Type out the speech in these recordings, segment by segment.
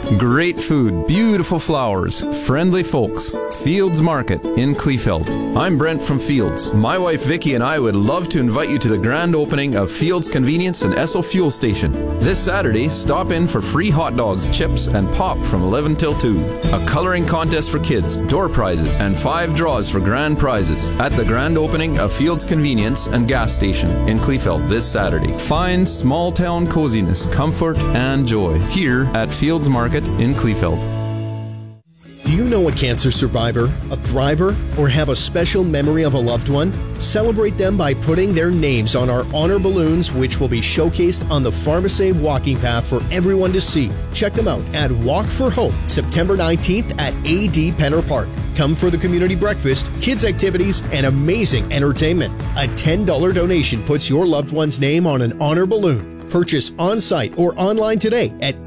Great food, beautiful flowers, friendly folks. Fields Market in Kleefeld. I'm Brent from Fields. My wife Vicky and I would love to invite you to the grand opening of Fields Convenience and Esso Fuel Station. This Saturday, stop in for free hot dogs, chips, and pop from 11 till 2. A coloring contest for kids, door prizes, and 5 draws for grand prizes at the grand opening of Fields Convenience and Gas Station in Kleefeld this Saturday. Find small town coziness, comfort, and joy here at Fields Market in Kleefeld. Do you know a cancer survivor, a thriver, or have a special memory of a loved one? Celebrate them by putting their names on our honor balloons, which will be showcased on the PharmaSave walking path for everyone to see. Check them out at Walk for Hope, September 19th at AD Penner Park. Come for the community breakfast, kids activities, and amazing entertainment. A $10 donation puts your loved one's name on an honor balloon. Purchase on-site or online today at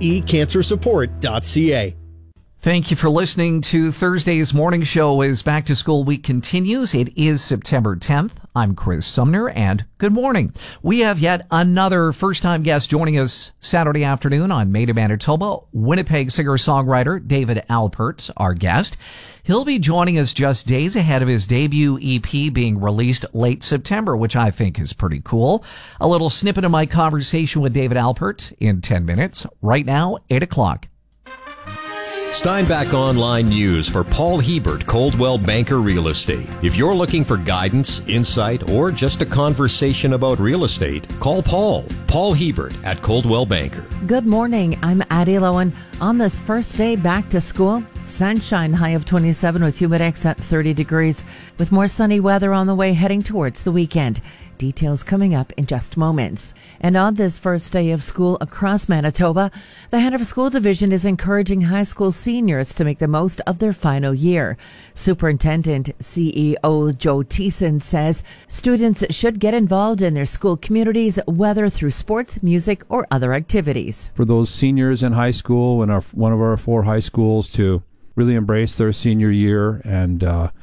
secancersupport.ca. Thank you for listening to Thursday's morning show as Back to School Week continues. It is September 10th. I'm Chris Sumner, and good morning. We have yet another first-time guest joining us Saturday afternoon on Made in Manitoba. Winnipeg singer-songwriter David Alpert, our guest. He'll be joining us just days ahead of his debut EP being released late September, which I think is pretty cool. A little snippet of my conversation with David Alpert in 10 minutes. Right now, 8 o'clock. Steinbach Online News for Paul Hebert, Coldwell Banker Real Estate. If you're looking for guidance, insight, or just a conversation about real estate, call Paul Hebert at Coldwell Banker. Good morning. I'm Addie Lowen. On this first day back to school, sunshine, high of 27 with humidex at 30 degrees, with more sunny weather on the way heading towards the weekend. Details coming up in just moments. And on this first day of school across Manitoba, the Hanover School Division is encouraging high school seniors to make the most of their final year. Superintendent CEO Joe Thiessen says students should get involved in their school communities, whether through sports, music, or other activities. For those seniors in high school and one of our 4 high schools to really embrace their senior year and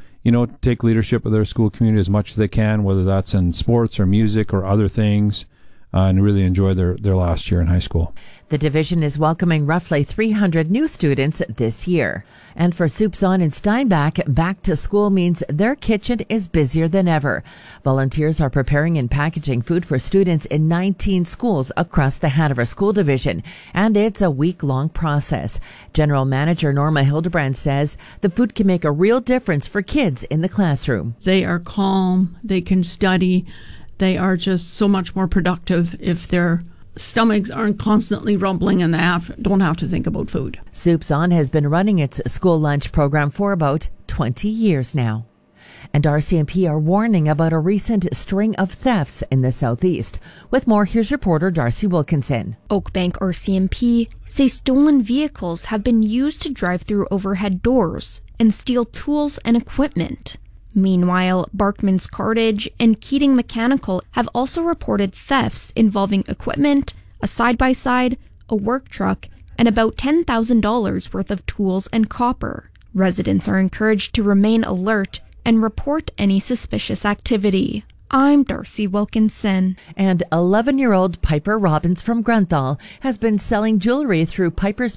take leadership of their school community as much as they can, whether that's in sports or music or other things, and really enjoy their last year in high school. The division is welcoming roughly 300 new students this year. And for Soups On in Steinbach, back to school means their kitchen is busier than ever. Volunteers are preparing and packaging food for students in 19 schools across the Hanover School Division, and it's a week-long process. General Manager Norma Hildebrand says the food can make a real difference for kids in the classroom. They are calm, they can study, they are just so much more productive if their stomachs aren't constantly rumbling and they don't have to think about food. Soups On has been running its school lunch program for about 20 years now. And RCMP are warning about a recent string of thefts in the southeast. With more, here's reporter Darcy Wilkinson. Oakbank RCMP say stolen vehicles have been used to drive through overhead doors and steal tools and equipment. Meanwhile, Barkman's Cartage and Keating Mechanical have also reported thefts involving equipment, a side-by-side, a work truck, and about $10,000 worth of tools and copper. Residents are encouraged to remain alert and report any suspicious activity. I'm Darcy Wilkinson. And 11-year-old Piper Robbins from Grunthal has been selling jewelry through Piper's